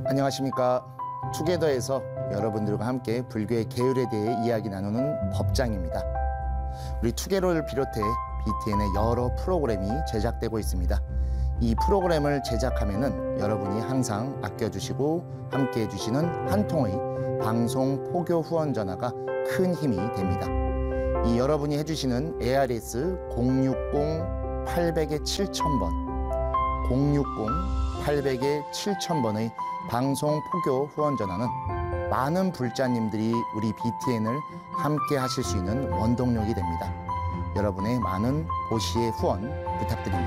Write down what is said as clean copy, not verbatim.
안녕하십니까. 투게더에서 여러분들과 함께 불교의 계율에 대해 이야기 나누는 법장입니다. 우리 투게더를 비롯해 BTN의 여러 프로그램이 제작되고 있습니다. 이 프로그램을 제작하면은 여러분이 항상 아껴주시고 함께 해주시는 한 통의 방송 포교 후원 전화가 큰 힘이 됩니다. 이 여러분이 해주시는 ARS 060-800-7000번 060-800-7000번의 방송 포교 후원 전화는 많은 불자님들이 우리 BTN을 함께 하실 수 있는 원동력이 됩니다. 여러분의 많은 고시의 후원 부탁드립니다.